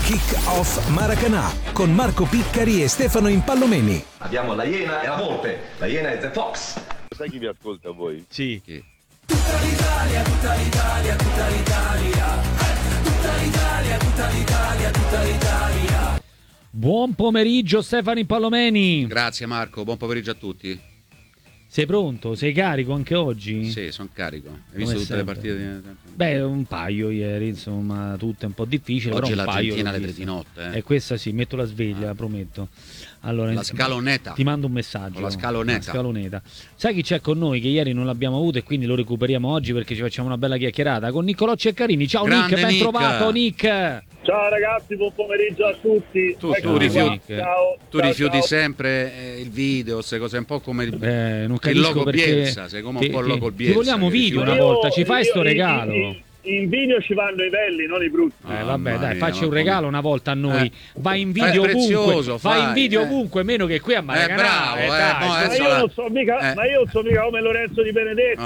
Kick-Off Maracanã con Marco Piccari e Stefano Impallomeni. Abbiamo la Iena e la Volpe. La Iena è The Fox. Sai chi vi ascolta voi? Sì. Tutta l'Italia, tutta l'Italia, tutta l'Italia. Tutta l'Italia, tutta l'Italia, tutta l'Italia. Buon pomeriggio Stefano Impallomeni. Grazie Marco, buon pomeriggio a tutti. Sei pronto? Sei carico anche oggi? Sì, sono carico. Hai visto tutte le partite? Beh, un paio ieri, insomma, tutte un po' difficili. Oggi però un paio l'Argentina alle 3 di notte. E questa sì, metto la sveglia, prometto. Allora, la scaloneta. Ti mando un messaggio. Con la scaloneta. Sai chi c'è con noi che ieri non l'abbiamo avuto e quindi lo recuperiamo oggi perché ci facciamo una bella chiacchierata con Niccolò Ceccarini. Ciao Grande Nick, ben Nick. trovato Nick. Ciao ragazzi, buon pomeriggio a tutti. Tu rifiuti sempre il video, queste cose un po' come non il logo perché Bielsa, sei come un po' il logo Bielsa. Ti vogliamo video una volta, ci fai sto regalo. In video ci vanno i belli, non i brutti. Vabbè, dai, facci un regalo una volta a noi. Vai in video prezioso, ovunque. Vai in video ovunque, meno che qui a Maracanã. Bravo, Ma io non so mica come Lorenzo Di Benedetto,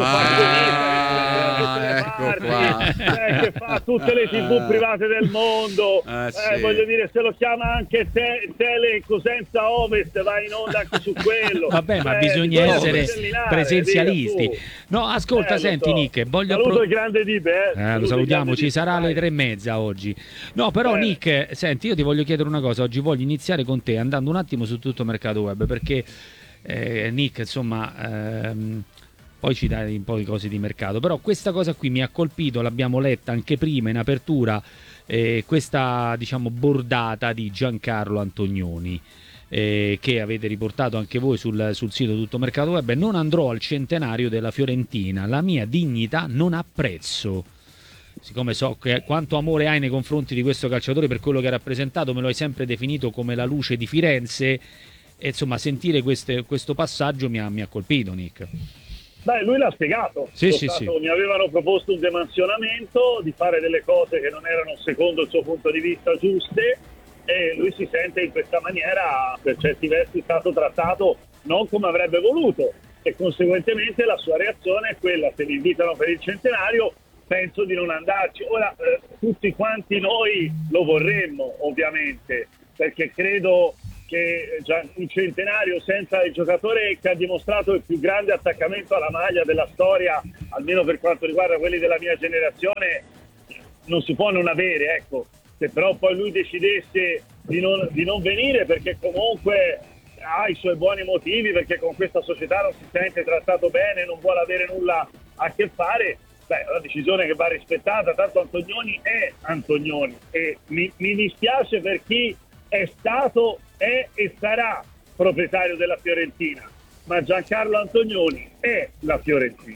che fa tutte le TV private del mondo. Sì. Voglio dire, se lo chiama anche Tele Cosenza Ovest, vai in onda anche su quello. Vabbè, ma bisogna essere presenzialisti. No, ascolta, senti so. Nick, saluto il grande Dibe. Lo salutiamo, ci sarà alle 3:30 oggi. No, però Nick, senti, io ti voglio chiedere una cosa. Oggi voglio iniziare con te andando un attimo su tutto mercato web, perché Nick, insomma, poi ci dai un po' di cose di mercato, però questa cosa qui mi ha colpito, l'abbiamo letta anche prima in apertura, questa, diciamo, bordata di Giancarlo Antonioni, che avete riportato anche voi sul sito Tutto Mercato Web. Non andrò al centenario della Fiorentina, la mia dignità non ha prezzo. Siccome so quanto amore hai nei confronti di questo calciatore per quello che ha rappresentato, me lo hai sempre definito come la luce di Firenze, e insomma sentire questo passaggio mi ha colpito, Nick. Beh, lui l'ha spiegato. Sì. Mi avevano proposto un demansionamento, di fare delle cose che non erano secondo il suo punto di vista giuste, e lui si sente in questa maniera, per certi versi, stato trattato non come avrebbe voluto, e conseguentemente la sua reazione è quella: se mi invitano per il centenario penso di non andarci. Ora tutti quanti noi lo vorremmo, ovviamente, perché credo che già un centenario senza il giocatore che ha dimostrato il più grande attaccamento alla maglia della storia, almeno per quanto riguarda quelli della mia generazione, non si può non avere, ecco. Se però poi lui decidesse di non venire perché comunque ha i suoi buoni motivi, perché con questa società non si sente trattato bene, non vuole avere nulla a che fare, è una decisione che va rispettata. Tanto Antonioni è Antonioni, e mi dispiace per chi è stato, è e sarà proprietario della Fiorentina, ma Giancarlo Antonioni è la Fiorentina.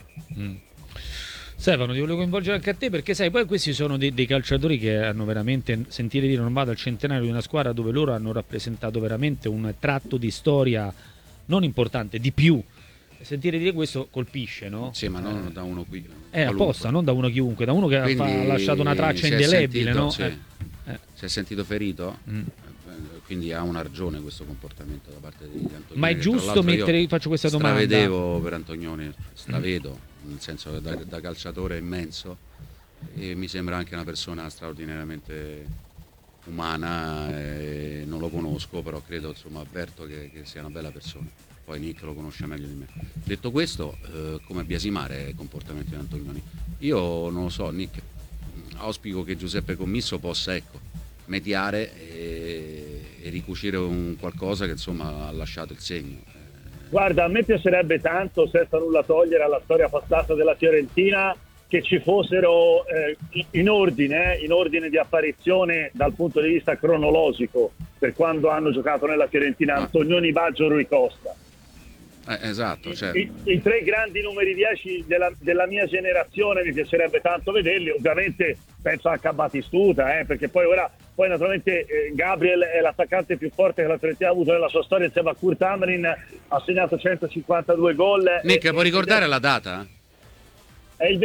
Stefano, ti volevo coinvolgere anche a te, perché sai, poi questi sono dei calciatori che hanno veramente, sentire dire non vado al centenario di una squadra dove loro hanno rappresentato veramente un tratto di storia non importante, di più. Sentire dire questo colpisce, no? Sì, ma non da uno qui. Apposta, non da uno chiunque, da uno che ha lasciato una traccia indelebile, no? Si è sentito ferito, quindi ha una ragione questo comportamento da parte di Antonioni. Ma è giusto faccio questa domanda? Stravedevo per Antonioni, nel senso che da calciatore è immenso, e mi sembra anche una persona straordinariamente umana, e non lo conosco, però credo, insomma, avverto che sia una bella persona. Poi Nick lo conosce meglio di me. Detto questo, come biasimare i comportamenti di Antonioni? Io non lo so, Nick, auspico che Giuseppe Commisso possa, mediare e ricucire un qualcosa che, insomma, ha lasciato il segno. Guarda, a me piacerebbe tanto, senza nulla togliere alla storia passata della Fiorentina, che ci fossero in ordine di apparizione dal punto di vista cronologico, per quando hanno giocato nella Fiorentina Antonioni, Baggio, Rui Costa. Esatto, certo. I tre grandi numeri 10 della mia generazione mi piacerebbe tanto vederli. Ovviamente penso anche a Batistuta, perché poi naturalmente Gabriel è l'attaccante più forte che la Fiorentina ha avuto nella sua storia, insieme a Kurt Hamrin ha segnato 152 gol. Nick, puoi ricordare la data? È il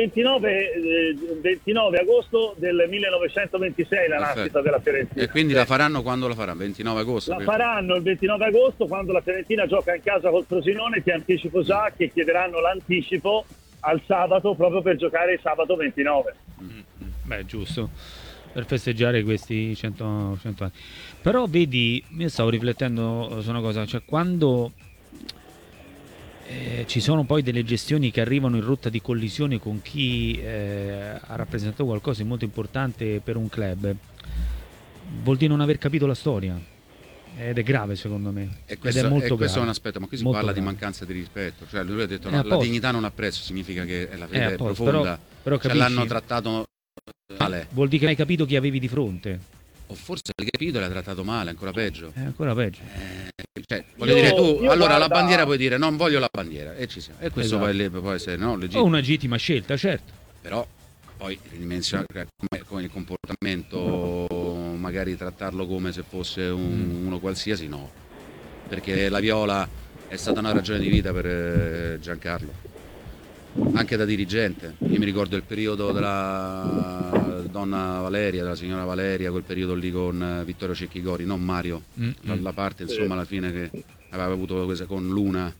29 agosto del 1926 la nascita della Fiorentina. E quindi la faranno quando la faranno? 29 agosto? La faranno il 29 agosto, quando la Fiorentina gioca in casa col Frosinone. Ti anticipo già che chiederanno l'anticipo al sabato, proprio per giocare il sabato 29. Beh, giusto. per festeggiare questi 100 anni. Però vedi, io stavo riflettendo su una cosa, cioè quando ci sono poi delle gestioni che arrivano in rotta di collisione con chi ha rappresentato qualcosa di molto importante per un club, vuol dire non aver capito la storia. Ed è grave secondo me. E questo, ed è molto questo è grave. un aspetto, ma qui si Molto parla di grave. mancanza di rispetto. Cioè lui ha detto no, la apposta. dignità non ha prezzo, significa che la fede è apposta, profonda. però Cioè, capisci? l'hanno trattato male. Vuol dire che hai capito chi avevi di fronte. O forse l'hai capito e l'hai trattato male, ancora peggio. È ancora peggio. Cioè, voglio dire, tu io allora la guarda- bandiera puoi dire non voglio la bandiera e ci siamo. E questo Esatto. può essere no, legittimo. O una legittima scelta, certo. Però poi ridimensionare come il comportamento, magari trattarlo come se fosse uno qualsiasi, no. Perché la viola è stata una ragione di vita per Giancarlo, anche da dirigente. Io mi ricordo il periodo della donna Valeria, della signora Valeria, quel periodo lì con Vittorio Cecchigori, non Mario, la parte insomma alla fine che aveva avuto questa con Luna.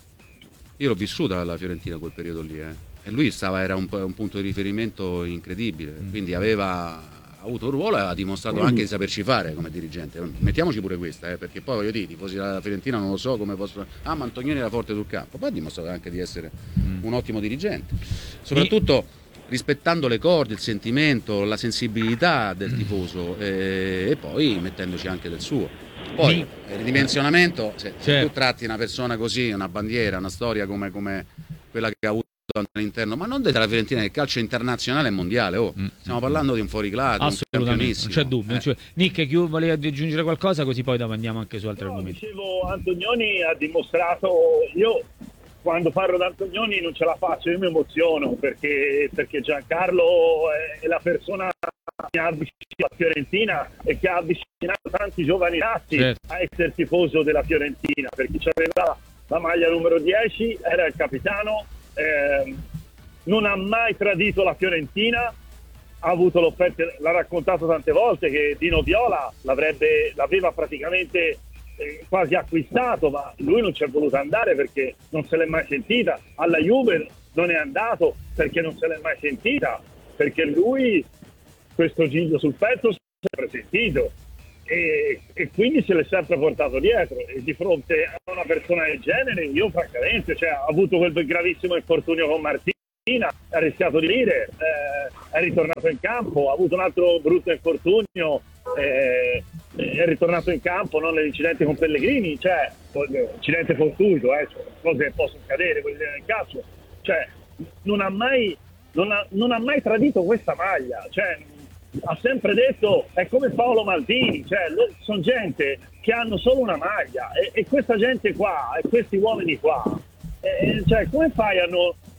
Io l'ho vissuta alla Fiorentina quel periodo lì, e lui era un punto di riferimento incredibile, quindi aveva avuto un ruolo e ha dimostrato anche di saperci fare come dirigente. Mettiamoci pure questa, perché poi voglio dire, i tifosi della Fiorentina non lo so come possono. Ah, ma Antonioni era forte sul campo, poi ha dimostrato anche di essere un ottimo dirigente, soprattutto rispettando le corde, il sentimento, la sensibilità del tifoso, e poi mettendoci anche del suo. Poi il ridimensionamento, se Certo. tu tratti una persona così, una bandiera, una storia come quella che ha avuto all'interno, ma non della Fiorentina, del calcio internazionale e mondiale, stiamo parlando di un fuoriclasse, un Assolutamente, non campionissimo. c'è dubbio. Cioè, Nick, chi voleva aggiungere qualcosa, così poi dopo andiamo anche su altri No, argomenti. dicevo, Antonioni ha dimostrato, io quando parlo di Antonioni non ce la faccio, io mi emoziono perché Giancarlo è la persona che mi ha avvicinato alla Fiorentina e che ha avvicinato tanti giovani nati Certo. a essere tifoso della Fiorentina, perché c'aveva la maglia numero 10, era il capitano, non ha mai tradito la Fiorentina, ha avuto l'offerta, l'ha raccontato tante volte che Dino Viola l'aveva praticamente quasi acquistato, ma lui non ci è voluto andare perché non se l'è mai sentita. Alla Juve non è andato perché non se l'è mai sentita, perché lui questo giglio sul petto si è sempre sentito e quindi se l'è sempre portato dietro, e di fronte a una persona del genere io francamente, cioè, ha avuto quel gravissimo infortunio con Martina, ha rischiato di dire, è ritornato in campo, ha avuto un altro brutto infortunio, è ritornato in campo, non nell'incidente con Pellegrini, cioè incidente fortuito, cioè, cose che possono accadere, quelli nel calcio, cioè non ha mai tradito questa maglia, cioè ha sempre detto, è come Paolo Maldini, cioè sono gente che hanno solo una maglia, e questa gente qua e questi uomini qua, cioè come fai a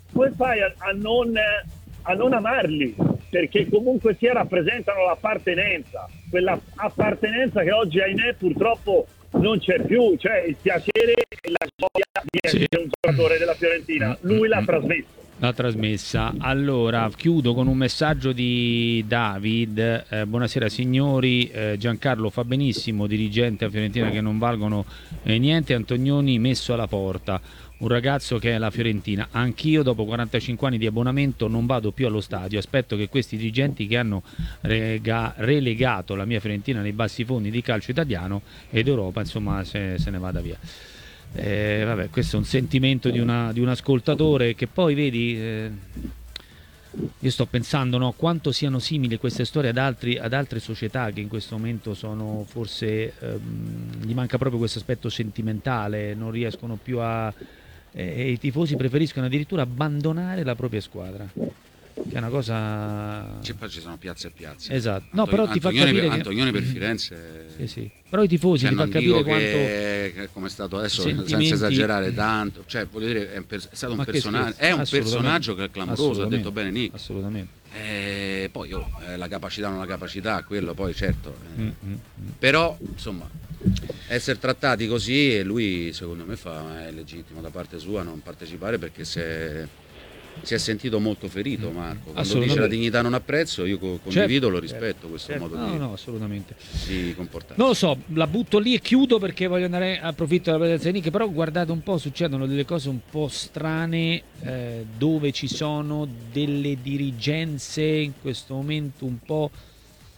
non amarli? Perché comunque sia rappresentano l'appartenenza, quella appartenenza che oggi ahimè purtroppo non c'è più, cioè il piacere e la gioia di essere un giocatore della Fiorentina, lui l'ha trasmesso. La trasmessa. Allora, chiudo con un messaggio di David. Buonasera signori, Giancarlo fa benissimo, dirigente a Fiorentina che non valgono niente, Antonioni messo alla porta, un ragazzo che è la Fiorentina. Anch'io dopo 45 anni di abbonamento non vado più allo stadio, aspetto che questi dirigenti che hanno relegato la mia Fiorentina nei bassi fondi di calcio italiano ed Europa, insomma, se ne vada via. Vabbè, questo è un sentimento di un ascoltatore che poi vedi, io sto pensando, no, quanto siano simili queste storie ad altre società che in questo momento sono forse gli manca proprio questo aspetto sentimentale, non riescono più e i tifosi preferiscono addirittura abbandonare la propria squadra, che è una cosa. Poi ci sono piazze e piazze. Esatto. No, però ti fa capire che Antonioni per Firenze. sì. Però i tifosi ti fa non capire dico quanto che come è stato adesso, senza sentimenti. esagerare tanto, cioè voglio dire, è stato un Ma che personaggio, scherzi, è un assolutamente. personaggio che è clamoroso, ha Assolutamente. detto bene Nick. Assolutamente. Poi la capacità non la capacità, quello poi certo. Però insomma, essere trattati così, e lui secondo me è legittimo da parte sua non partecipare, perché si è sentito molto ferito, Marco. Quando dice Assolutamente. la dignità non ha prezzo, io condivido, lo rispetto questo modo No, assolutamente. di comportarsi. Non lo so, la butto lì e chiudo perché voglio andare, approfitto della presenza di Nick, però guardate un po', succedono delle cose un po' strane dove ci sono delle dirigenze in questo momento un po'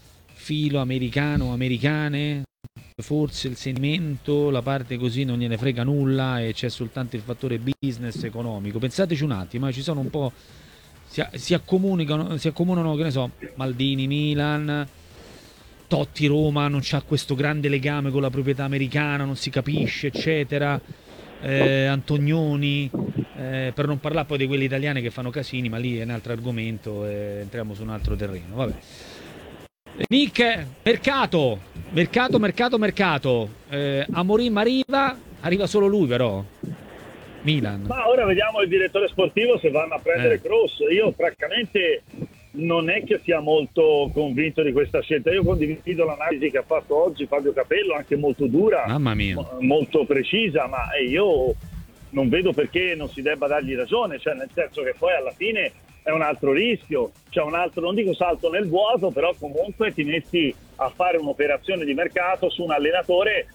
filo americano, americane, forse il sentimento, la parte così non gliene frega nulla e c'è soltanto il fattore business economico. Pensateci un attimo, ci sono un po', si accomunano, che ne so, Maldini, Milan, Totti, Roma, non c'ha questo grande legame con la proprietà americana, non si capisce, eccetera. Antonioni, per non parlare poi di quelli italiani che fanno casini, ma lì è un altro argomento, entriamo su un altro terreno. Vabbè. Nick, mercato. Amorim arriva solo lui però. Milan. Ma ora vediamo il direttore sportivo se vanno a prendere Kroos. Io francamente non è che sia molto convinto di questa scelta. Io condivido l'analisi che ha fatto oggi Fabio Capello, anche molto dura, mamma mia, molto precisa, ma io non vedo perché non si debba dargli ragione, cioè nel senso che poi alla fine è un altro rischio, cioè un altro, non dico salto nel vuoto, però comunque ti metti a fare un'operazione di mercato su un allenatore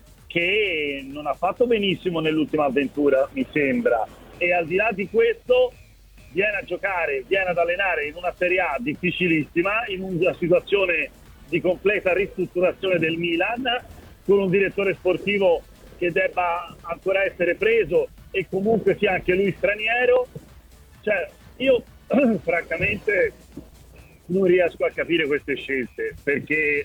che non ha fatto benissimo nell'ultima avventura, mi sembra, e al di là di questo viene a giocare, viene ad allenare in una Serie A difficilissima, in una situazione di completa ristrutturazione del Milan, con un direttore sportivo che debba ancora essere preso e comunque sia anche lui straniero. Cioè, io francamente non riesco a capire queste scelte, perché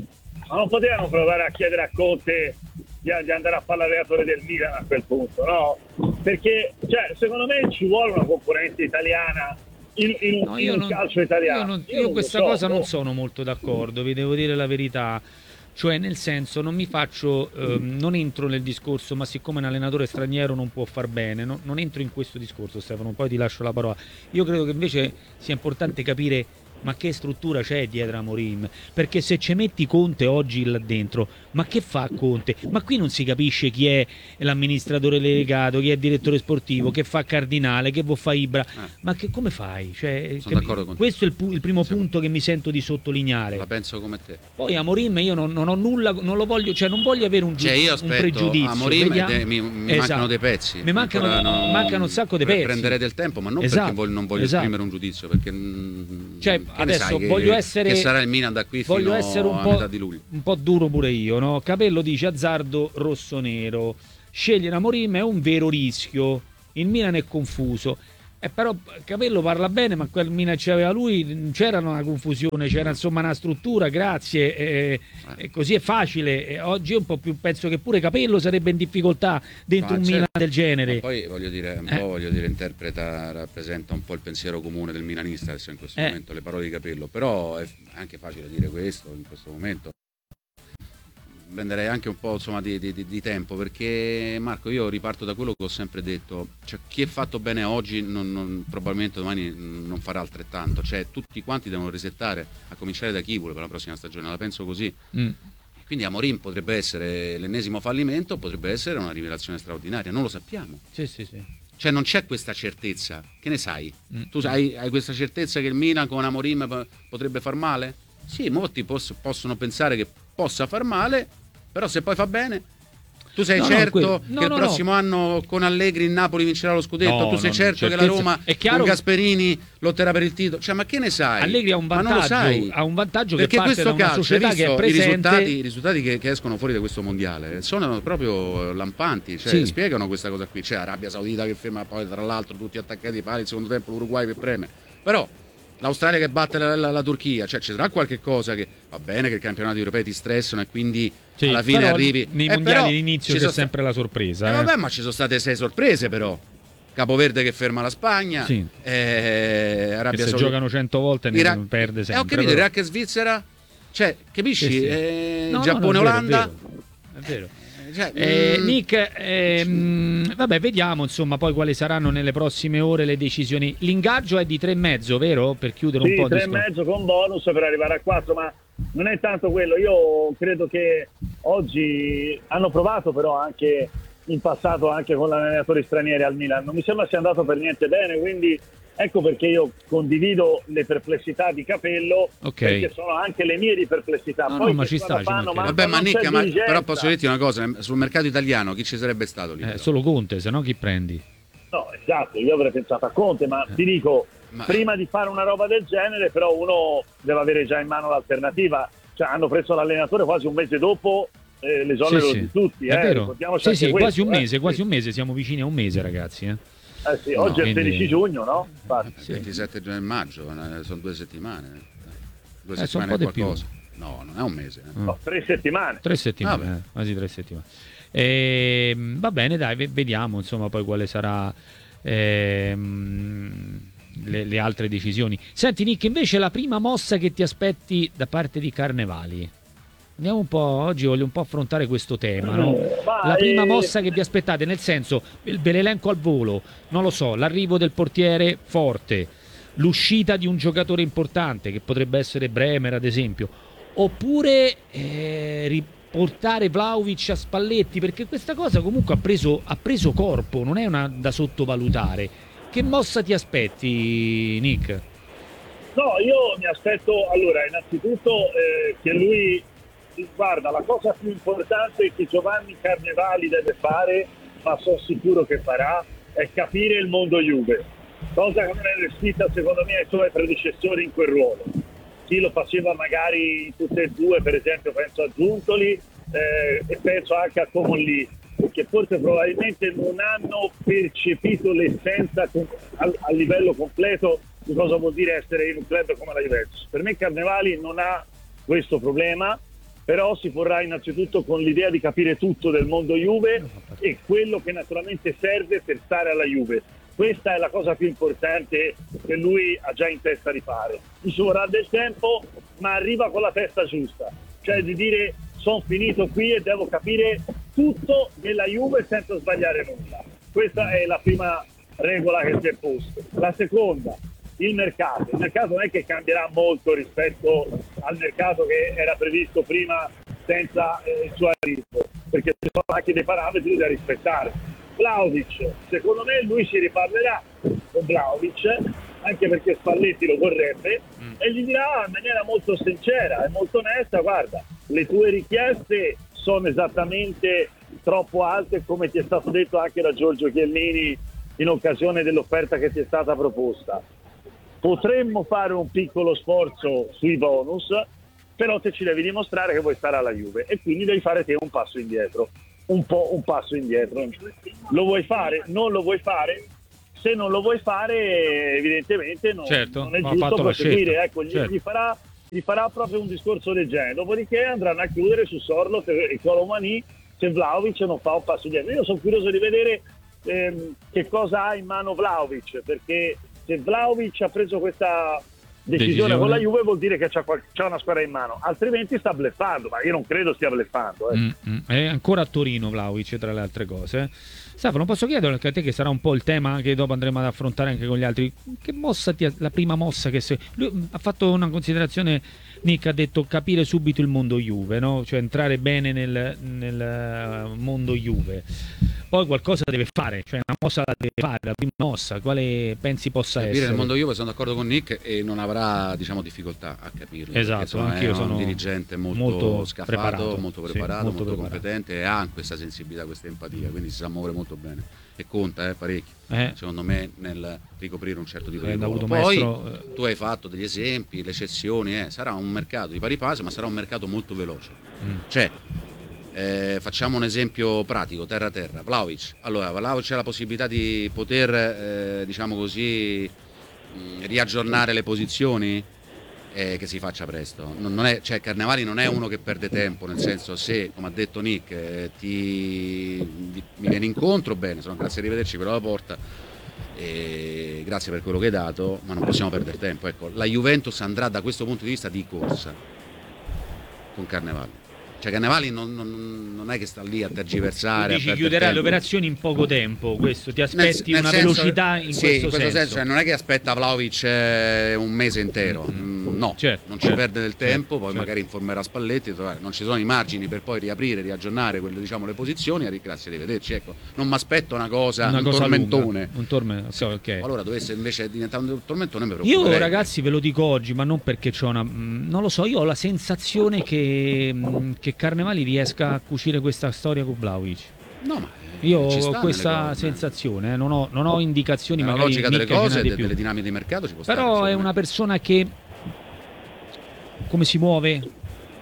non potevano provare a chiedere a Conte di andare a fare l'allenatore del Milan a quel punto, no? Perché cioè, secondo me ci vuole una componente italiana in un calcio italiano. Io questa cosa non sono molto d'accordo, vi devo dire la verità. Cioè, nel senso, non mi faccio, non entro nel discorso, ma siccome un allenatore straniero non può far bene, non entro in questo discorso, Stefano, poi ti lascio la parola. Io credo che invece sia importante capire ma che struttura c'è dietro a Amorim, perché se ci metti Conte oggi là dentro, ma che fa Conte? Ma qui non si capisce chi è l'amministratore delegato, chi è il direttore sportivo, che fa Cardinale, che può fare Ibra, ma che come fai? Cioè, sono d'accordo con te. Questo è il primo punto che mi sento di sottolineare. La penso come te. Poi Amorim io non ho nulla, non lo voglio, cioè non voglio avere un pregiudizio. Amorim mi mancano dei pezzi. Mi mancano un sacco di pezzi. Prenderei del tempo, ma non perché non voglio esprimere un giudizio, perché cioè, adesso che sarà il Milan da qui fino a metà di luglio. Un po' duro pure io, no? Capello dice azzardo rossonero, scegliere Amorim è un vero rischio, il Milan è confuso. Però Capello parla bene, ma quel Milan c'aveva lui, c'era una confusione, c'era insomma una struttura, grazie, e così è facile. E oggi è un po' più, penso che pure Capello sarebbe in difficoltà dentro un Milan del genere. Ma poi voglio dire, rappresenta un po' il pensiero comune del milanista adesso in questo momento, le parole di Capello, però è anche facile dire questo in questo momento. Prenderei anche un po' insomma di tempo, perché Marco, io riparto da quello che ho sempre detto, cioè chi è fatto bene oggi probabilmente domani non farà altrettanto, cioè tutti quanti devono resettare, a cominciare da Chibolo per la prossima stagione, la penso così. Quindi Amorim potrebbe essere l'ennesimo fallimento, potrebbe essere una rivelazione straordinaria, non lo sappiamo. Sì. Cioè non c'è questa certezza, che ne sai? Tu hai questa certezza che il Milan con Amorim potrebbe far male? Sì, molti possono pensare che possa far male, però se poi fa bene, tu sei certo che il prossimo anno con Allegri il Napoli vincerà lo scudetto, tu sei certo che la Roma con Gasperini lotterà per il titolo, cioè ma che ne sai? Allegri ha un vantaggio, ma non lo sai. Ha un vantaggio perché che parte questo da una società che è presente. I risultati che escono fuori da questo mondiale sono proprio lampanti, cioè spiegano questa cosa qui, c'è Arabia Saudita che ferma, poi tra l'altro tutti attaccati ai pali, il secondo tempo l'Uruguay che preme, però l'Australia che batte la Turchia, cioè ci sarà qualche cosa che va bene che i campionati europei ti stressano e quindi alla fine arrivi nei mondiali all'inizio c'è sempre la sorpresa. Vabbè, ma ci sono state 6 sorprese però. Capoverde che ferma la Spagna, Arabia Saudita giocano 100 volte ne perde sempre. Ho capito, Iraq e Svizzera, cioè capisci? Giappone-Olanda. È vero. Nick, vabbè, vediamo insomma poi quali saranno nelle prossime ore le decisioni. L'ingaggio è di 3,5, vero? Per chiudere un po' di 3,5 con bonus per arrivare a 4, ma non è tanto quello. Io credo che oggi hanno provato però anche in passato anche con allenatori stranieri al Milan, non mi sembra sia andato per niente bene, quindi ecco perché io condivido le perplessità di Capello, perché sono anche le mie di perplessità. Poi ma ci sta. Vabbè, ma Nick, però posso dirti una cosa, sul mercato italiano chi ci sarebbe stato lì? Solo Conte, se no chi prendi? No, esatto, io avrei pensato a Conte, ma ti dico, prima di fare una roba del genere però uno deve avere già in mano l'alternativa. cioè, hanno preso l'allenatore quasi un mese dopo l'esonero Sì, di tutti. è vero. Ricordiamoci Sì, anche sì, quasi un questo, mese, quasi sì. un mese, siamo vicini a un mese, ragazzi. Sì, oggi è il quindi- 16 giugno, no? Infatti. Sì. 27 maggio, sono 2 settimane. 2 sono settimane un e po' di più. qualcosa. No, non è un mese. No, 3 settimane. 3 settimane, Vabbè. quasi 3 settimane. Va bene, dai, vediamo insomma poi quale sarà le altre decisioni. Senti Nick, invece la prima mossa che ti aspetti da parte di Carnevali? Andiamo un po', oggi voglio un po' affrontare questo tema, no? La prima mossa che vi aspettate, nel senso, ve l'elenco al volo, non lo so, l'arrivo del portiere forte, l'uscita di un giocatore importante, che potrebbe essere Bremer ad esempio, oppure riportare Vlahovic a Spalletti, perché questa cosa comunque ha preso corpo, non è una da sottovalutare. Che mossa ti aspetti, Nick? No, io mi aspetto, allora, innanzitutto che lui, guarda, la cosa più importante che Giovanni Carnevali deve fare, ma sono sicuro che farà, è capire il mondo Juve, cosa che non è riuscita secondo me ai suoi predecessori in quel ruolo. Chi lo faceva magari in tutte e due, per esempio penso a Giuntoli e penso anche a Comolli, che forse probabilmente non hanno percepito l'essenza a livello completo di cosa vuol dire essere in un club come la Juventus. Per me Carnevali non ha questo problema, però si porrà innanzitutto con l'idea di capire tutto del mondo Juve e quello che naturalmente serve per stare alla Juve. Questa è la cosa più importante che lui ha già in testa di fare. Ci vorrà del tempo, ma arriva con la testa giusta, cioè di dire sono finito qui e devo capire tutto della Juve senza sbagliare nulla. Questa è la prima regola che si è posta. La seconda, il mercato. Il mercato non è che cambierà molto rispetto al mercato che era previsto prima senza il suo arrivo, perché ci sono anche dei parametri da rispettare. Vlahovic, secondo me lui si riparlerà con Vlahovic, anche perché Spalletti lo vorrebbe, e gli dirà in maniera molto sincera e molto onesta: guarda, le tue richieste sono esattamente troppo alte, come ti è stato detto anche da Giorgio Chiellini in occasione dell'offerta che ti è stata proposta. Potremmo fare un piccolo sforzo sui bonus, però te ci devi dimostrare che vuoi stare alla Juve e quindi devi fare te un passo indietro, un passo indietro. Lo vuoi fare? Non lo vuoi fare? Se non lo vuoi fare, evidentemente non è giusto proseguire. Ecco, certo. gli farà proprio un discorso del genere. Dopodiché andranno a chiudere su Sorloth e Colomani se Vlahovic non fa un passo indietro. Io sono curioso di vedere che cosa ha in mano Vlahovic, perché se Vlahovic ha preso questa decisione con la Juve vuol dire che c'ha una squadra in mano, altrimenti sta bluffando, ma io non credo stia bluffando. È ancora a Torino Vlahovic, tra le altre cose. Stefano, posso chiedere anche a te, che sarà un po' il tema che dopo andremo ad affrontare anche con gli altri, che mossa la prima mossa che lui ha fatto una considerazione, Nick ha detto capire subito il mondo Juve, no? Cioè entrare bene nel mondo Juve. Poi qualcosa deve fare, cioè una mossa la deve fare, la prima mossa, quale pensi possa Capire essere? il mondo Juve, sono d'accordo con Nick, e non avrà, diciamo, difficoltà a capirlo. Esatto, anch'io sono un dirigente molto scafato, preparato, molto preparato, molto preparato. competente, e ha questa sensibilità, questa empatia, quindi si sa muovere molto bene e conta parecchio, secondo me, nel ricoprire un certo tipo di ruolo. Poi tu hai fatto degli esempi, le cessioni, sarà un mercato di pari passo, ma sarà un mercato molto veloce. Cioè, facciamo un esempio pratico, terra. Vlahovic. Allora, Vlahovic ha la possibilità di poter, diciamo così, riaggiornare le posizioni, che si faccia presto. Cioè, Carnevali non è uno che perde tempo, nel senso, se, come ha detto Nick, mi viene incontro, bene, grazie, arrivederci per la porta, grazie per quello che hai dato, ma non possiamo perdere tempo. Ecco, la Juventus andrà da questo punto di vista di corsa con Carnevali. Cioè Carnevali non è che sta lì a tergiversare. Dici chiuderà le operazioni in poco tempo, questo ti aspetti una velocità in questo senso. Cioè non è che aspetta Vlahovic un mese intero, no, non ci perde del tempo, poi magari informerà Spalletti, non ci sono i margini per poi riaprire, riaggiornare le posizioni, grazie, arrivederci, ecco, non mi aspetto un tormentone. Okay. Allora dovesse invece diventare un tormentone, mi preoccuperei. Io ragazzi ve lo dico oggi, ma non perché c'ho non lo so, io ho la sensazione che Carnevali riesca a cucire questa storia con Vlahovic. No, ma io ho questa sensazione, non ho indicazioni, la magari logica delle cose, delle dinamiche di mercato ci può però stare, è una persona che come si muove,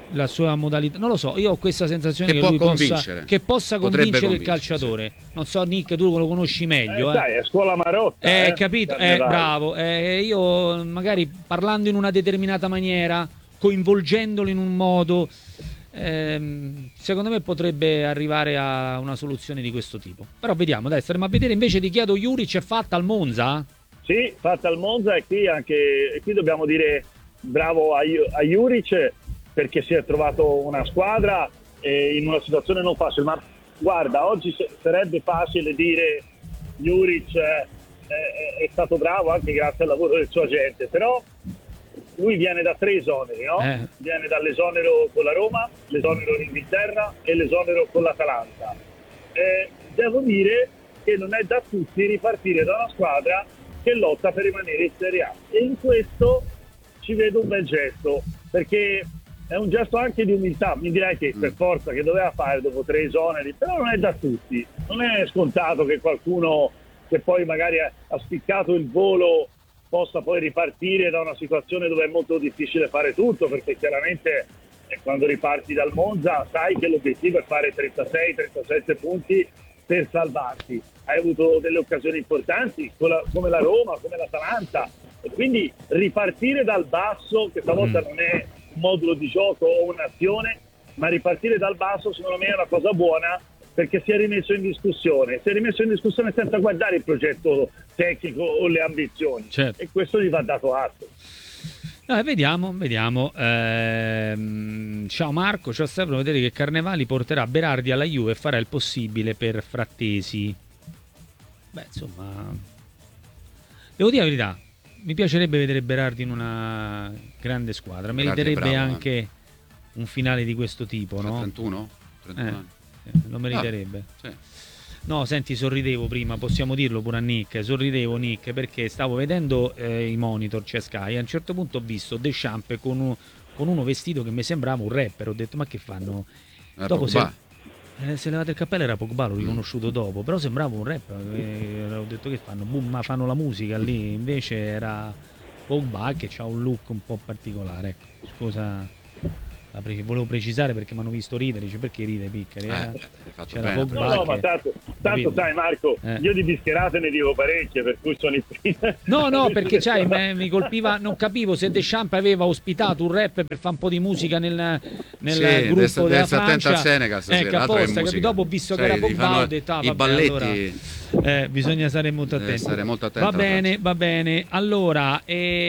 la sua modalità, non lo so, io ho questa sensazione Che che può lui convincere. possa Potrebbe convincere il convincere, calciatore. Non so, Nick, tu lo conosci meglio. Sai, è scuola Marotta. Capito? Carnevale. Bravo. Io magari parlando in una determinata maniera, coinvolgendolo in un modo, secondo me potrebbe arrivare a una soluzione di questo tipo. Però vediamo, dai, staremo a vedere. Invece ti chiedo, Juric è fatta al Monza? Sì, fatta al Monza, e qui dobbiamo dire bravo a Juric, perché si è trovato una squadra in una situazione non facile. Ma guarda, oggi sarebbe facile dire Juric è stato bravo anche grazie al lavoro del suo agente, però lui viene da 3 esoneri, no? Viene dall'esonero con la Roma, l'esonero in Inghilterra e l'esonero con l'Atalanta. Devo dire che non è da tutti ripartire da una squadra che lotta per rimanere in Serie A, e in questo ci vedo un bel gesto, perché è un gesto anche di umiltà. Mi direi che per forza che doveva fare dopo 3 esoneri, però non è da tutti, non è scontato che qualcuno che poi magari ha spiccato il volo possa poi ripartire da una situazione dove è molto difficile fare tutto, perché chiaramente quando riparti dal Monza sai che l'obiettivo è fare 36-37 punti per salvarti. Hai avuto delle occasioni importanti come la Roma, come l'Atalanta, e quindi ripartire dal basso, che stavolta non è un modulo di gioco o un'azione, ma ripartire dal basso secondo me è una cosa buona, perché si è rimesso in discussione senza guardare il progetto tecnico o le ambizioni, certo. E questo gli va dato atto. Vediamo. Ciao Marco, ciao Stefano, vedete che Carnevali porterà Berardi alla Juve e farà il possibile per Frattesi. Beh, insomma, devo dire la verità, mi piacerebbe vedere Berardi in una grande squadra, meriterebbe bravo, anche un finale di questo tipo, no? 31 anni. Lo meriterebbe. Sì. No, senti, sorridevo prima, possiamo dirlo pure a Nick, sorridevo Nick perché stavo vedendo i monitor, c'è Sky, e a un certo punto ho visto Deschamps con uno vestito che mi sembrava un rapper, ho detto ma che fanno? Dopo se levate il cappello era Pogba, l'ho riconosciuto dopo, però sembrava un rapper, ho detto che fanno? Boom, ma fanno la musica lì, invece era Pogba che ha un look un po' particolare, ecco, scusa. Volevo precisare perché mi hanno visto ridere, dice perché ride Piccari? C'era Pogba No, ma tanto sai Marco, io di bischerate ne dico parecchie, per cui sono i primi. No, perché mi colpiva, non capivo se Deschamps aveva ospitato un rapper per fare un po' di musica nel gruppo della Francia. Attento al Senegal stasera, apposta, dopo ho visto che era Pogba, ho detto i balletti. Allora, bisogna stare molto attenti. Va bene. Allora,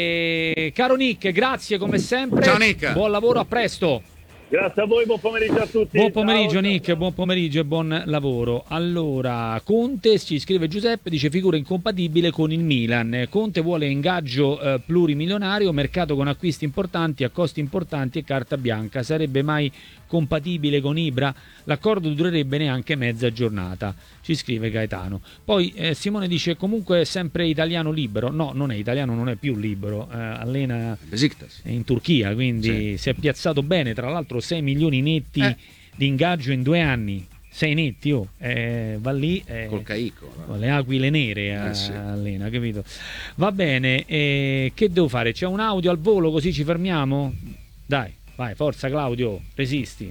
caro Nick, grazie come sempre. Ciao Nick. Buon lavoro, a presto. Grazie a voi, buon pomeriggio a tutti. Buon pomeriggio. Ciao. Nick, buon pomeriggio e buon lavoro. Allora, Conte, ci scrive Giuseppe, dice figura incompatibile con il Milan. Conte vuole ingaggio plurimilionario, mercato con acquisti importanti, a costi importanti e carta bianca. Sarebbe mai compatibile con Ibra? L'accordo durerebbe neanche mezza giornata, ci scrive Gaetano. Poi Simone dice comunque è sempre italiano libero. No, non è italiano, non è più libero, allena Besiktas in Turchia, quindi si è piazzato bene, tra l'altro 6 milioni netti di ingaggio in 2 anni, 6 netti, va lì col Caico, con le aquile nere allena, capito? Va bene, che devo fare? C'è un audio al volo così ci fermiamo? Dai, vai, forza Claudio, resisti.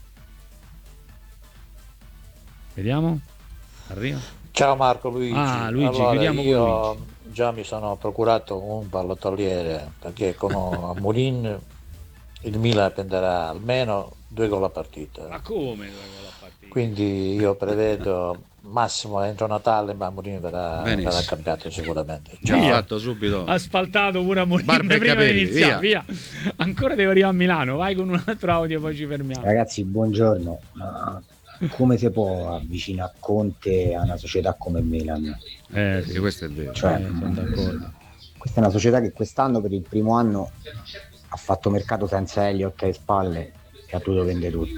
Vediamo, arriva. Ciao Marco, Luigi. Luigi, allora, chiudiamo con io già mi sono procurato un pallottoliere, perché come a Moulin il Milan prenderà almeno 2 gol a partita. Ma come 2 gol a partita? Quindi io prevedo massimo entro Natale, ma Moulin verrà cambiato sicuramente. Già fatto subito. Asfaltato pure a Moulin Barba e prima capelli, di iniziare, via. Ancora devo arrivare a Milano, vai con un altro audio poi ci fermiamo. Ragazzi, buongiorno. Come si può avvicinare Conte a una società come il Milan? Sì, questo è vero. Cioè, sono d'accordo. Questa è una società che quest'anno per il primo anno ha fatto mercato senza Elliott alle spalle e ha dovuto vendere tutti.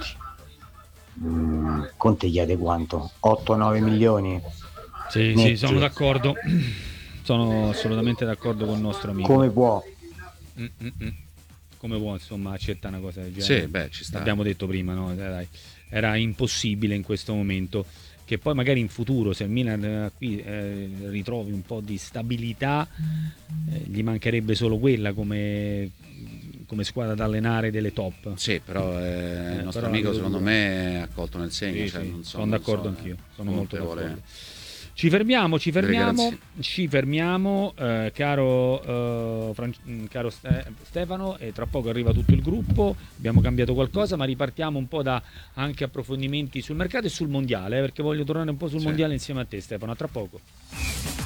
Conte chiede quanto? 8-9 milioni? Sì, sono d'accordo. Sono assolutamente d'accordo con il nostro amico. Come può? Come può, insomma, accettare una cosa del genere? Sì, ci sta. L'abbiamo detto prima, no? Dai. Era impossibile in questo momento. Che poi magari in futuro, se il Milan qui ritrovi un po' di stabilità, gli mancherebbe solo quella come come squadra da allenare delle top. Sì, però il nostro però amico la vedo secondo dura. me è accolto nel segno. Sì, cioè, sì, non so, sono non d'accordo so, anch'io, sono molto Conte d'accordo. vuole- Ci fermiamo, Delle caro, caro Stefano, e tra poco arriva tutto il gruppo. Abbiamo cambiato qualcosa, ma ripartiamo un po' da anche approfondimenti sul mercato e sul mondiale, perché voglio tornare un po' sul Sì. mondiale insieme a te, Stefano. A tra poco.